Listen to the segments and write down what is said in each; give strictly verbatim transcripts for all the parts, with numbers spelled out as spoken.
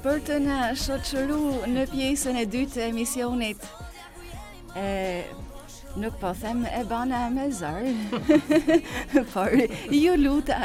për të na shoqëruar në pjesën e dytë të emisionit. E, nuk po them e bana me zër, por ju luta.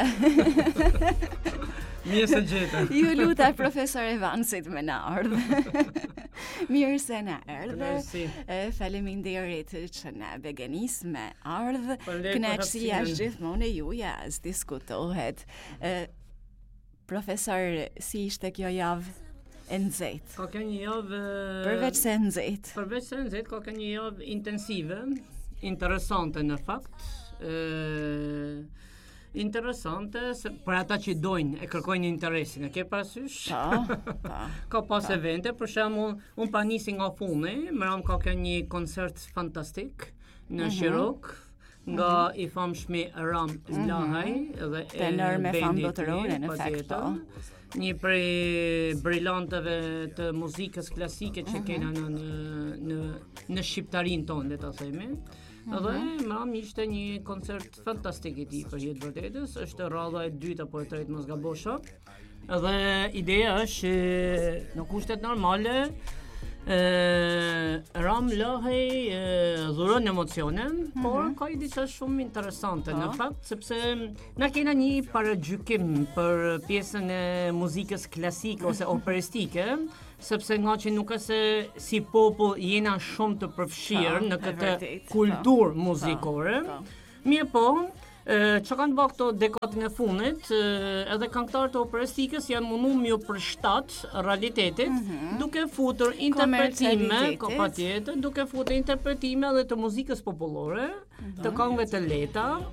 Mirë se gjeta. Ju luta profesor Evansit me na ardhë. Mirë se na erdhe. E, faleminderit që na begenis me ardhë. Kënaqësia është gjithmonë e juja, as diskutohet. E, profesor, si ishte kjo javë e nxehtë? Ka qenë një javë Përveç se nxehtë. Përveç se nxehtë, ka qenë një javë intensive, interesante në fakt. Ë interesante se për ata që dojnë e kërkojnë interesin, e ke parasysh? Po, po. Ka pas evente, për shembull, un pa nisi nga funi, më ram ka qenë një koncert fantastik në Shirok, nga mm-hmm. i famshmi Ram Zlahaj mm-hmm. dhe tenor me fam botërore në fakt po. Një prej brillantëve të muzikës klasike që mm-hmm. kena në në në shqiptarinë tonë, le ta themi. Mm-hmm. Dhe mam ishte një koncert fantastik i tij për jetë vërtetës, është radha e dytë apo e tretë mos gabosha. Dhe ideja është që në kushtet normale Uh, Ram Lahej uh, dhuron emocione, mm-hmm. por ka i diçka shumë interesante në fakt, sepse na kena një paragjykim për pjesën e muzikës klasike ose operistike, sepse nga që nuk është se si popull jena shumë të përfshirë në këtë kulturë muzikore. Mirë po, që kanë bërë këto dekadën e fundit, edhe këngëtarët e operistikës janë munduar më përshtat realitetit, mm-hmm. duke futur interpretime, patjetër, duke futur interpretime edhe të muzikës popullore, mm-hmm. të këngëve të lehta,